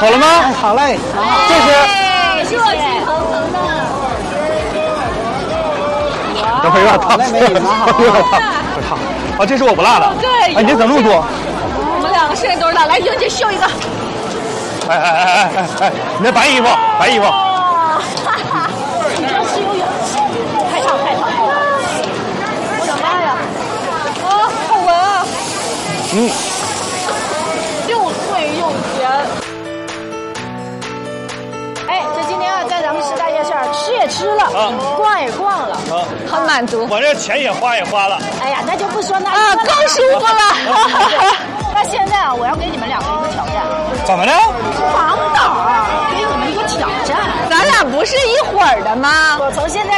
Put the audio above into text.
好了吗？ 好嘞， 这是。 热气腾腾的。 等会儿有点烫， 那没你们好。 有点烫。啊，这是我不辣的。 对。 哎，你怎么那么多？ 我们两个身都是辣，来，英姐秀一个。 哎，你那白衣服，白衣服。 哈哈，你这是游泳，太烫。我的妈呀！啊，好闻啊！又脆又甜。哎，这今天啊，在咱们师大夜市吃也吃了，逛也逛了，很满足。 我这钱也花了。 哎呀，那就不说那啊，更舒服了。那现在啊，我要给你们两个一个挑战。 怎么的？ 黄导给你们一个挑战。咱俩不是一会儿的吗？我从现在